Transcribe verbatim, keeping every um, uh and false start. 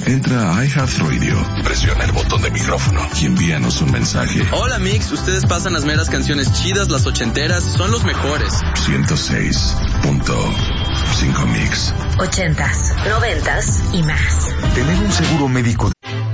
Entra a iHeartRadio, presiona el botón de micrófono y envíanos un mensaje. Hola Mix, ustedes pasan las meras canciones chidas, las ochenteras, son los mejores. ciento seis punto cinco Mix. Ochentas, noventas y más. Tener un seguro médico